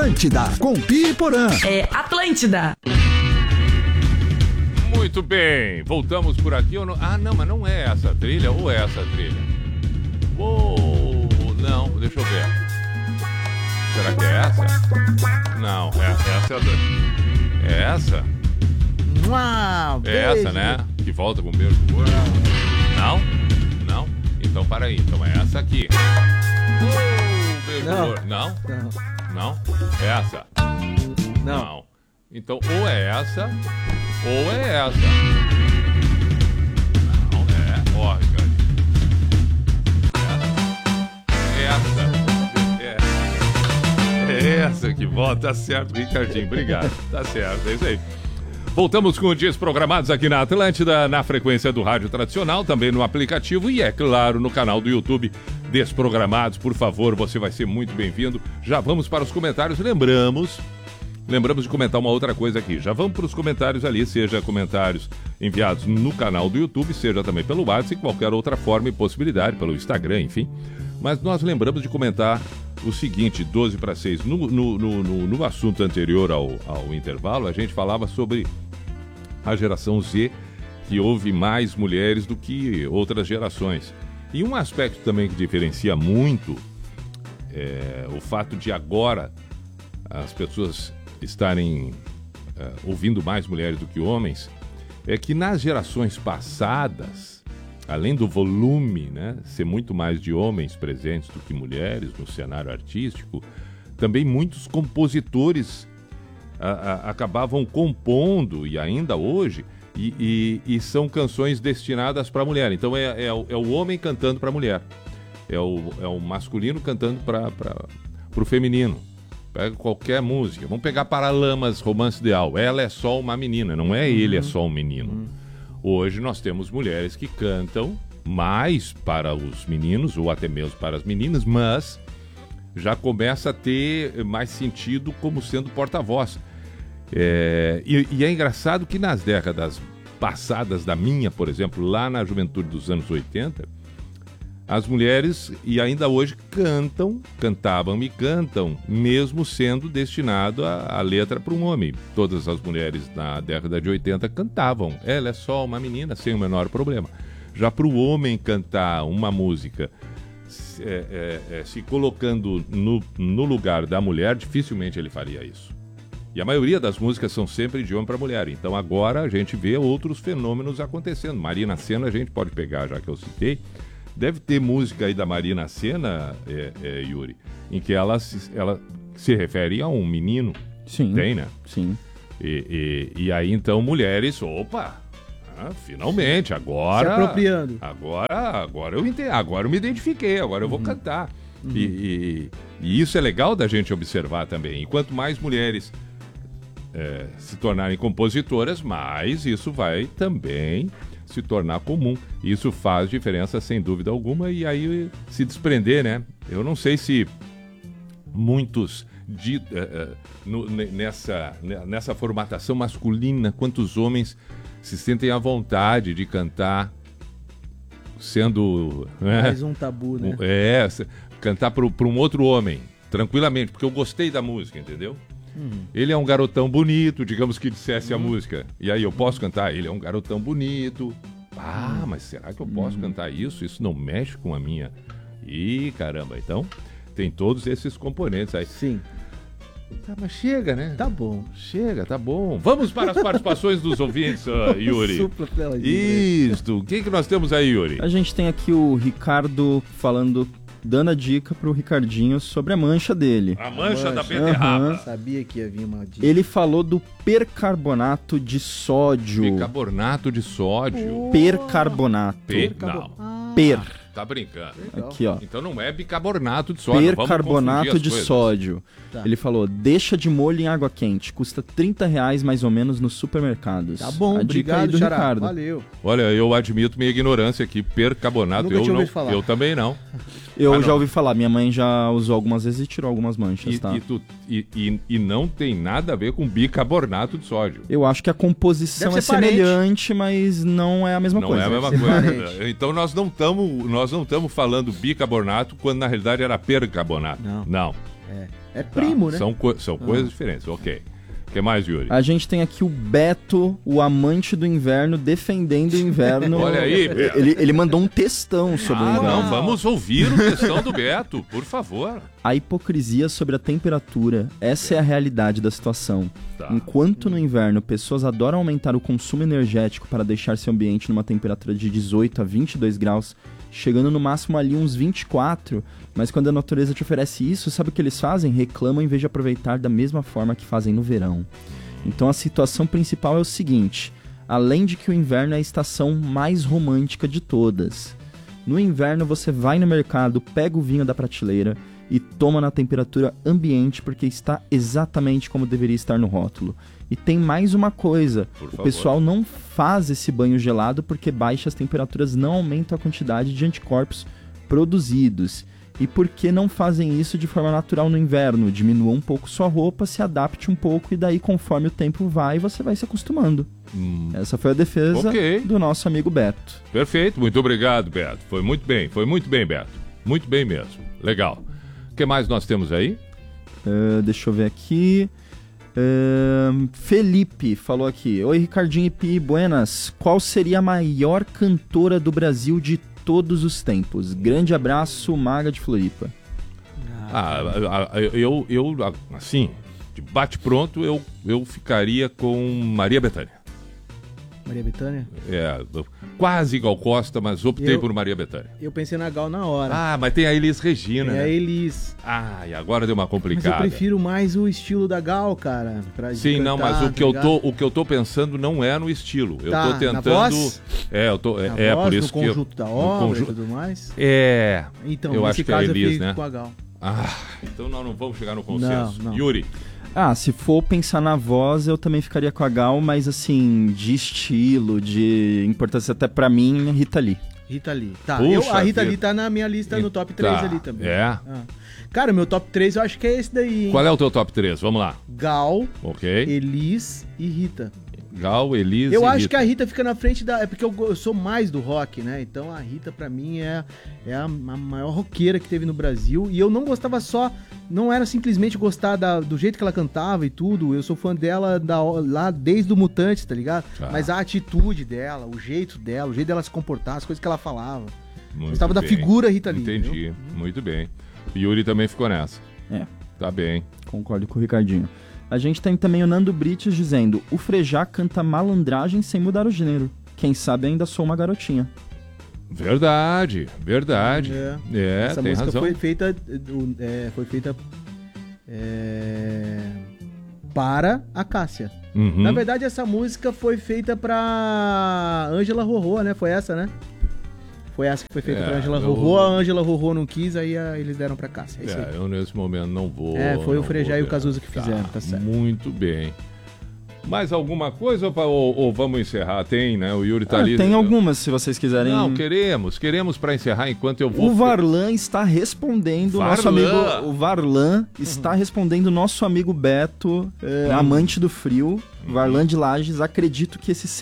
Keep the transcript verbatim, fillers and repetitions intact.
Atlântida, com Pi e Porã. É Atlântida. Muito bem, voltamos por aqui. Ou não... Ah, não, mas não é essa trilha ou é essa trilha? Uou, não, deixa eu ver. Será que é essa? Não, é essa. É essa? Uau, é essa, né? Que volta com o beijo. Não? Não? Então para aí. Então é essa aqui. Uh, beijo não. não. Não. Não? Essa? Não. Não. Então ou é essa ou é essa. Não é. Ó, Ricardo. Essa. É. É essa que volta. Tá certo, Ricardinho. Obrigado. Tá certo. É isso aí. Voltamos com dias programados aqui na Atlântida, na frequência do rádio tradicional, também no aplicativo e, é claro, no canal do YouTube Desprogramados. Por favor, você vai ser muito bem-vindo. Já vamos para os comentários. Lembramos, lembramos de comentar uma outra coisa aqui. Já vamos para os comentários ali, seja comentários enviados no canal do YouTube, seja também pelo WhatsApp e qualquer outra forma e possibilidade, pelo Instagram, enfim. Mas nós lembramos de comentar o seguinte, doze para seis, no, no, no, no assunto anterior ao, ao intervalo, a gente falava sobre a geração Z, que houve mais mulheres do que outras gerações. E um aspecto também que diferencia muito é o fato de agora as pessoas estarem é, ouvindo mais mulheres do que homens, é que nas gerações passadas, além do volume, né, ser muito mais de homens presentes do que mulheres no cenário artístico, também muitos compositores a, a, acabavam compondo, e ainda hoje, e, e, e são canções destinadas para a mulher. Então é, é, o, é o homem cantando para a mulher, é o, é o masculino cantando para o feminino. Pega qualquer música, vamos pegar Paralamas, Romance Ideal, ela é só uma menina, não é ele é só um menino. Uhum. Hoje nós temos mulheres que cantam mais para os meninos, ou até mesmo para as meninas, mas já começa a ter mais sentido como sendo porta-voz. É, e, e é engraçado que nas décadas passadas da minha, por exemplo, lá na juventude dos anos oitenta, as mulheres, e ainda hoje, cantam, cantavam e cantam, mesmo sendo destinado a, a letra para um homem. Todas as mulheres na década de oitenta cantavam. Ela é só uma menina, sem o menor problema. Já para o homem cantar uma música é, é, é, se colocando no, no lugar da mulher, dificilmente ele faria isso. E a maioria das músicas são sempre de homem para mulher. Então agora a gente vê outros fenômenos acontecendo. Marina Sena a gente pode pegar, já que eu citei. Deve ter música aí da Marina Sena, é, é, Yuri, em que ela se, ela se refere a um menino. Sim. Tem, né? Sim. E, e, e aí, então, mulheres, opa, ah, finalmente, agora... Se apropriando. Agora, agora eu entendi, agora eu me identifiquei, agora eu vou uhum. cantar. Uhum. E, e, e isso é legal da gente observar também. E quanto mais mulheres é, se tornarem compositoras, mais isso vai também se tornar comum. Isso faz diferença sem dúvida alguma, e aí se desprender, né? Eu não sei se muitos de, uh, uh, no, nessa, nessa formatação masculina, quantos homens se sentem à vontade de cantar sendo... Mais né? um tabu, né? É, cantar para um outro homem, tranquilamente, porque eu gostei da música, entendeu? Uhum. Ele é um garotão bonito, digamos que dissesse uhum. a música. E aí eu posso cantar, ele é um garotão bonito. Ah, mas será que eu posso uhum. cantar isso? Isso não mexe com a minha... Ih, caramba, então tem todos esses componentes aí. Sim. Tá, mas chega, né? Tá bom. Chega, tá bom. Vamos para as participações dos ouvintes, uh, Yuri. Supla pela Isso. O que, que nós temos aí, Yuri? A gente tem aqui o Ricardo falando... dando a dica pro Ricardinho sobre a mancha dele. A mancha, a mancha. da beterraba. Uhum. Sabia que ia vir uma dica. Ele falou do percarbonato de sódio. Bicarbonato de sódio. Oh. Percarbonato. Per... Não. Ah. Per. Tá brincando. Legal. Aqui, ó. Então não é bicarbonato de sódio. Percarbonato de coisas. sódio. Tá. Ele falou, deixa de molho em água quente. Custa trinta reais mais ou menos nos supermercados. Tá bom, a dica aí obrigado, do Xará. Ricardo. Valeu. Olha, eu admito minha ignorância aqui. Percarbonato, Nunca eu tinha não. ouvido falar. Eu também não. Eu Ah, já não. ouvi falar, minha mãe já usou algumas vezes e tirou algumas manchas, E, tá? e, tu, e, e, e não tem nada a ver com bicarbonato de sódio. Eu acho que a composição Deve é ser parente. semelhante, mas não é a mesma Não coisa. é a mesma Deve ser coisa. parente. Então nós não estamos nós não estamos falando bicarbonato quando na realidade era percarbonato. Não. Não. É. É primo, Tá, né? São, co são coisas diferentes, ok. O que mais, Yuri? A gente tem aqui o Beto, o amante do inverno, defendendo o inverno. Olha aí, Beto. Ele, ele mandou um textão sobre o Ah, inverno. não, vamos ouvir o textão do Beto, por favor. A hipocrisia sobre a temperatura, essa é a realidade da situação. Tá. Enquanto no inverno pessoas adoram aumentar o consumo energético para deixar seu ambiente numa temperatura de dezoito a vinte e dois graus, chegando no máximo ali uns vinte e quatro, mas quando a natureza te oferece isso, sabe o que eles fazem? Reclamam em vez de aproveitar da mesma forma que fazem no verão. Então a situação principal é o seguinte: além de que o inverno é a estação mais romântica de todas, no inverno você vai no mercado, pega o vinho da prateleira e toma na temperatura ambiente, porque está exatamente como deveria estar no rótulo. E tem mais uma coisa, Por o favor. pessoal não faz esse banho gelado porque baixas temperaturas não aumentam a quantidade de anticorpos produzidos. E por que não fazem isso de forma natural no inverno? Diminua um pouco sua roupa, se adapte um pouco e daí conforme o tempo vai, você vai se acostumando. Hum, Essa foi a defesa Ok. do nosso amigo Beto. perfeito, muito obrigado, Beto. Foi muito bem, foi muito bem, Beto. Muito bem mesmo. Legal. O que mais nós temos aí? Uh, deixa eu ver aqui. Uh, Felipe falou aqui: oi, Ricardinho e Pi, buenas. Qual seria a maior cantora do Brasil de todos os tempos? Grande abraço, Maga de Floripa. Ah, a- a- eu, eu, assim, de bate-pronto, eu, eu ficaria com Maria Bethânia. Maria Bethânia? É, quase Gal Costa, mas optei Eu- por Maria Bethânia. Eu pensei na Gal na hora. Ah, mas tem a Elis Regina, é né? a Elis. Ah, e agora deu uma Mas complicada. eu prefiro mais o estilo da Gal, cara. Pra Sim, cantar, não, mas o tá que, eu ligado? tô, o que eu tô pensando não é no estilo. Eu Tá, tô na tentando. voz? É, eu tô. É, Na é voz, por isso no que. eu- conjunto da no obra conju- e tudo mais. É. Então, eu nesse acho que é a caso eu Elis, fico né? com a Gal. Ah, então nós não vamos chegar no consenso. Não, não. Yuri. Ah, se for pensar na voz, eu também ficaria com a Gal, mas assim, de estilo, de importância até pra mim, Rita Lee. Rita Lee. Tá, Puxa eu, a Rita vida. Lee tá na minha lista no top três Tá, ali também. é? Ah. Cara, meu top três eu acho que é esse daí, hein? Qual é o teu top três? Vamos lá. Gal, Ok. Elis e Rita. Gal, Elis Eu e acho Rita. que a Rita fica na frente da... É porque eu, go- eu sou mais do rock, né? Então a Rita, pra mim, é, é a, a maior roqueira que teve no Brasil. E eu não gostava só... Não era simplesmente gostar da- do jeito que ela cantava e tudo. Eu sou fã dela da, lá desde o Mutantes, tá ligado? Tá. Mas a atitude dela, o jeito dela, o jeito dela se comportar, as coisas que ela falava. Muito Gostava da bem. figura Rita Lee. Entendi. entendeu? Muito bem. O Yuri também ficou nessa. É. Tá bem. Concordo com o Ricardinho. A gente tem também o Nando Brites dizendo: o Frejá canta malandragem sem mudar o gênero. Quem sabe ainda sou uma garotinha. Verdade, verdade. É. É, Essa tem música razão. foi feita, uh, é, foi feita é, para a Cássia. Uhum. Na verdade, essa música foi feita pra Ângela Rorô, né? Foi essa, né? Foi essa que foi feita É, pra Ângela eu- Rorô. A Ângela Rorô não quis, aí a- eles deram pra Cássia. É isso É, aí. eu nesse momento não vou. É, foi o não Frejá vou e o ver. Cazuza que fizeram, tá certo. Muito bem. Mais alguma coisa ou, ou- ou vamos encerrar? Tem, né? O Yuri tá Ah, ali. tem algumas, se vocês quiserem. Não, queremos. Queremos pra encerrar enquanto eu vou. O Varlan está respondendo, o nosso Varlan. amigo. O Varlan está respondendo o nosso amigo Beto, é, amante do frio. Varlan de Lages. Acredito que esse